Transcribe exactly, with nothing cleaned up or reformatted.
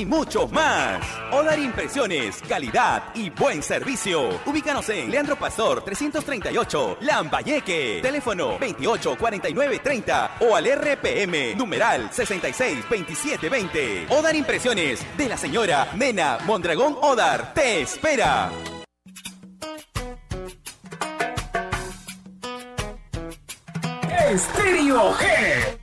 y mucho más. Odar Impresiones, calidad y buen servicio. Ubícanos en Leandro Pastor trescientos treinta y ocho, Lambayeque. Teléfono veintiocho cuarenta y nueve treinta o al R P M, numeral sesenta y seis veintisiete veinte. Odar Impresiones, de la señora Nena Mondragón Odar, te espera. Estéreo G.